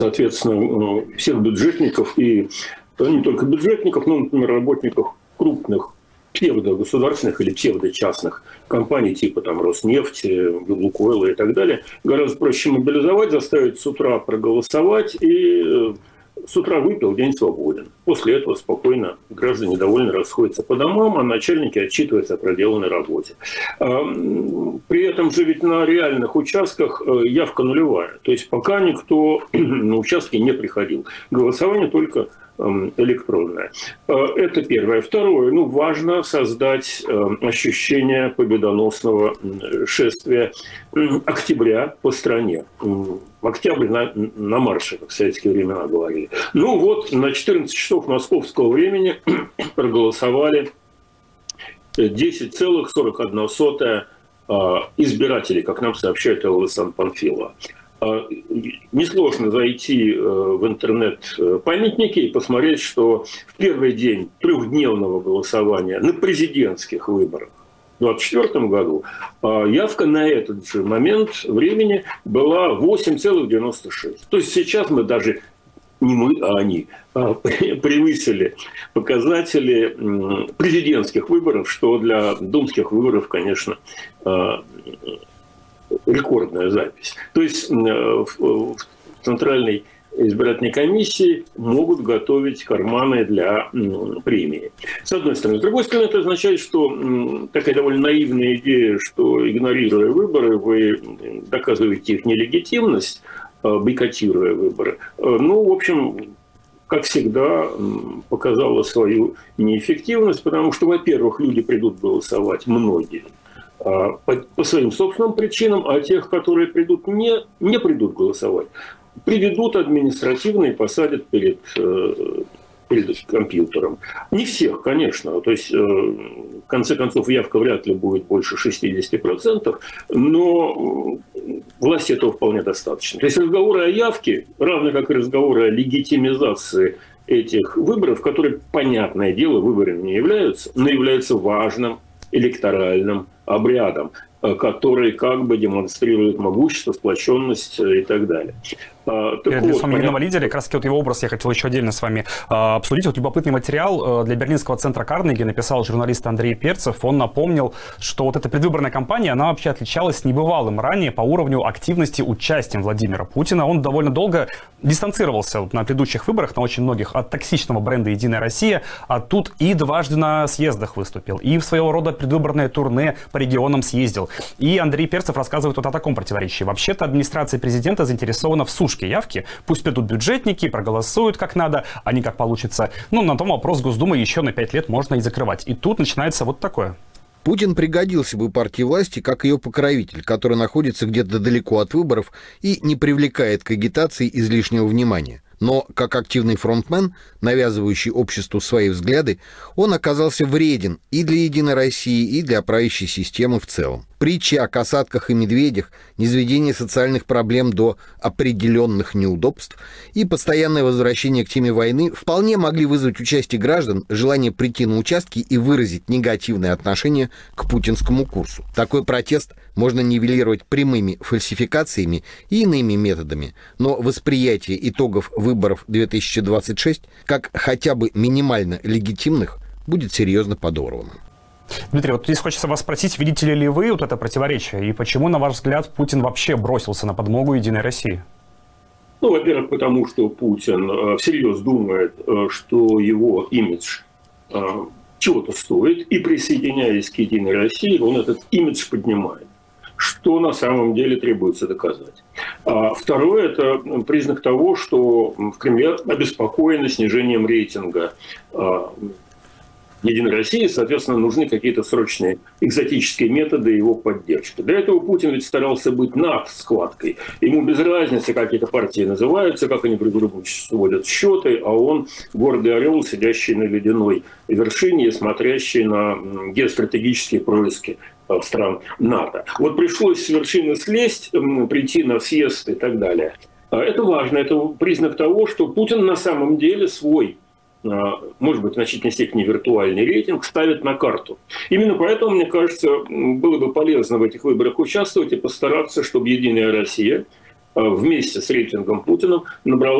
соответственно, всех бюджетников и не только бюджетников, но, например, работников крупных псевдогосударственных или псевдочастных компаний типа там Роснефти, Лукойла и так далее, гораздо проще мобилизовать, заставить с утра проголосовать и с утра выпил, день свободен. После этого спокойно граждане довольно расходятся по домам, а начальники отчитываются о проделанной работе. При этом же ведь на реальных участках явка нулевая. То есть пока никто на участке не приходил. Голосование только электронное. Это первое. Второе. Важно создать ощущение победоносного шествия октября по стране. Октябрь на марше, как в советские времена говорили. На 14 часов московского времени проголосовали 10,41 избирателей, как нам сообщает ЛСН Панфилова. Несложно зайти в интернет-памятники и посмотреть, что в первый день трехдневного голосования на президентских выборах в 2024 году явка на этот же момент времени была 8,96. То есть сейчас мы даже, не мы, а они, превысили показатели президентских выборов, что для думских выборов, конечно, рекордная запись. То есть в Центральной избирательной комиссии могут готовить карманы для премии. С одной стороны. С другой стороны, это означает, что такая довольно наивная идея, что, игнорируя выборы, вы доказываете их нелегитимность, бойкотируя выборы. В общем, как всегда, показала свою неэффективность, потому что, во-первых, люди придут голосовать, многие, по своим собственным причинам, а тех, которые придут, не придут голосовать, приведут административно и посадят перед компьютером. Не всех, конечно. То есть, в конце концов, явка вряд ли будет больше 60%, но власти этого вполне достаточно. То есть разговоры о явке, равно как и разговоры о легитимизации этих выборов, которые, понятное дело, выборами не являются, но являются важным электоральным обрядом, который как бы демонстрирует могущество, сплоченность и так далее. Перед лицом единого лидера, как раз таки его образ я хотел еще отдельно с вами обсудить. Любопытный материал для берлинского центра Карнеги написал журналист Андрей Перцев. Он напомнил, что эта предвыборная кампания, она вообще отличалась небывалым ранее по уровню активности участием Владимира Путина. Он довольно долго дистанцировался на предыдущих выборах, на очень многих, от токсичного бренда «Единая Россия», а тут и дважды на съездах выступил, и в своего рода предвыборное турне по регионам съездил. И Андрей Перцев рассказывает о таком противоречии. Вообще-то администрация президента заинтересована в сушке явки. Пусть придут бюджетники, проголосуют как надо, а не как получится. На том вопрос Госдумы еще на 5 лет можно и закрывать. И тут начинается вот такое. Путин пригодился бы партии власти как ее покровитель, который находится где-то далеко от выборов и не привлекает к агитации излишнего внимания. Но как активный фронтмен, навязывающий обществу свои взгляды, он оказался вреден и для «Единой России», и для правящей системы в целом. Притчи о касатках и медведях, низведение социальных проблем до определенных неудобств и постоянное возвращение к теме войны вполне могли вызвать у части граждан желание прийти на участки и выразить негативное отношение к путинскому курсу. Такой протест можно нивелировать прямыми фальсификациями и иными методами, но восприятие итогов выборов 2026 как хотя бы минимально легитимных будет серьезно подорвано. Дмитрий, вот здесь хочется вас спросить, видите ли вы вот это противоречие, и почему, на ваш взгляд, Путин вообще бросился на подмогу «Единой России»? Во-первых, потому что Путин всерьез думает, что его имидж чего-то стоит, и присоединяясь к «Единой России», он этот имидж поднимает, что на самом деле требуется доказать. Второе – это признак того, что в Кремле обеспокоены снижением рейтинга «Единой России», соответственно, нужны какие-то срочные экзотические методы его поддержки. До этого Путин ведь старался быть над схваткой. Ему без разницы, как эти партии называются, как они друг другу сводят счеты, а он гордый орел, сидящий на ледяной вершине и смотрящий на геостратегические происки стран НАТО. Вот пришлось с вершины слезть, прийти на съезд и так далее. Это важно, это признак того, что Путин на самом деле свой, может быть, в значительной степени виртуальный рейтинг ставит на карту. Именно поэтому, мне кажется, было бы полезно в этих выборах участвовать и постараться, чтобы «Единая Россия» вместе с рейтингом Путина набрала